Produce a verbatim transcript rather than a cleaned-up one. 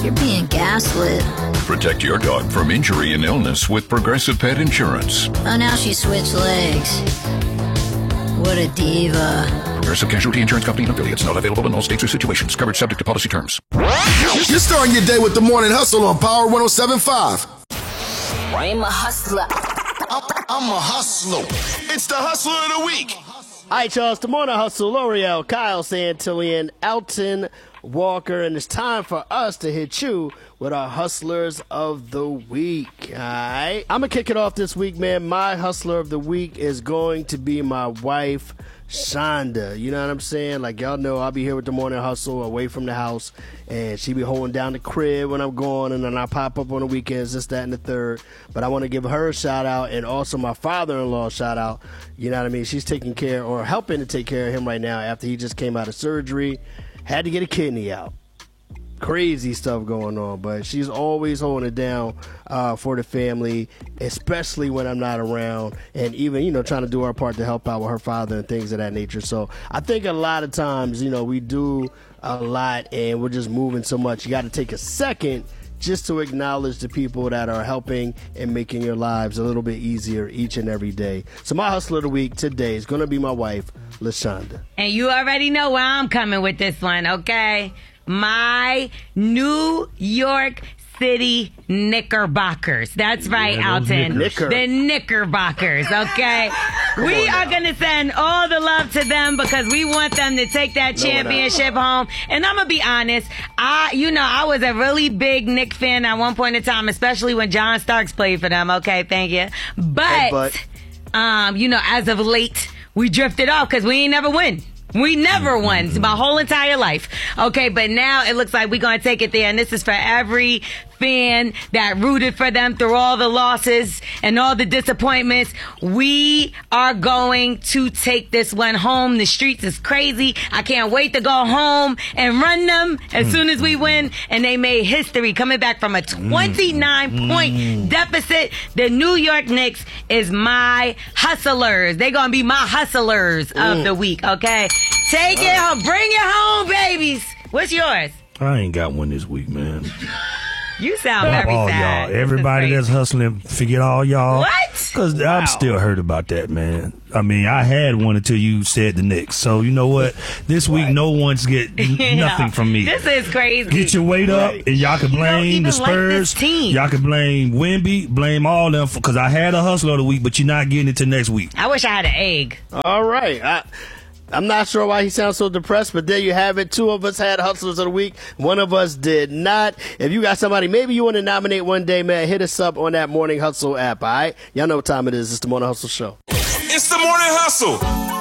You're being gaslit. Protect your dog from injury and illness with Progressive Pet Insurance. Oh, now she switched legs. What a diva. Progressive Casualty Insurance Company and affiliates. Not available in all states or situations. Coverage subject to policy terms. You're starting your day with the Morning Hustle on Power one oh seven point five. I'm a hustler. I'm, I'm a hustler. It's the Hustler of the Week. All right, y'all. It's the Morning Hustle. L'Oreal, Kyle Santillan, Elton Walker, and it's time for us to hit you with our Hustlers of the Week. All right? I'm going to kick it off this week, man. My Hustler of the Week is going to be my wife, Shonda. You know what I'm saying? Like, y'all know, I'll be here with the Morning Hustle away from the house, and she be holding down the crib when I'm gone, and then I pop up on the weekends, this, that, and the third. But I want to give her a shout out, and also my father-in-law a shout out. You know what I mean? She's taking care, or helping to take care of him right now after he just came out of surgery. Had to get a kidney out. Crazy stuff going on, but she's always holding it down uh, for the family, especially when I'm not around, and even, you know, trying to do our part to help out with her father and things of that nature. So I think a lot of times, you know, we do a lot and we're just moving so much. You got to take a second just to acknowledge the people that are helping and making your lives a little bit easier each and every day. So my Hustler of the Week today is going to be my wife, LaShonda. And you already know where I'm coming with this one, okay? My New York City Knickerbockers. That's right, yeah, Alton. Knicker. The Knickerbockers, okay? We are going to send all the love to them because we want them to take that No, championship home. And I'm going to be honest, I, you know, I was a really big Knicks fan at one point in time, especially when John Starks played for them. Okay, thank you. But, Hey, but. um, you know, as of late, we drifted off because we ain't never win. We never won my whole entire life. Okay, but now it looks like we're going to take it there. And this is for every fan that rooted for them through all the losses and all the disappointments. We are going to take this one home. The streets is crazy. I can't wait to go home and run them as soon as we win. And they made history coming back from a twenty-nine point deficit. The New York Knicks is my hustlers. They're going to be my hustlers of the week, okay? Take it home. Bring it home, babies. What's yours? I ain't got one this week, man. You sound very all sad. y'all. Everybody that's hustling, forget all y'all. What? Because wow. I'm still hurt about that, man. I mean, I had one until you said the Knicks. So, you know what? This week, what? No one's get yeah. nothing from me. This is crazy. Get your weight up, and y'all can blame the Spurs. Like y'all can blame Wemby, blame all them, because I had a hustler of the week, but you're not getting it to next week. I wish I had an egg. All right. I- I'm not sure why he sounds so depressed, but there you have it. Two of us had Hustlers of the Week. One of us did not. If you got somebody maybe you want to nominate one day, man, hit us up on that Morning Hustle app, all right? Y'all know what time it is. It's the Morning Hustle Show. It's the Morning Hustle.